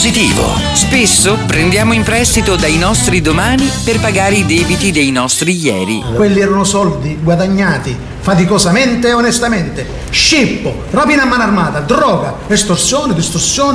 Positivo. Spesso prendiamo in prestito dai nostri domani per pagare i debiti dei nostri ieri. Quelli erano soldi guadagnati faticosamente e onestamente. Scippo, rapina a mano armata, droga, estorsione, distorsione,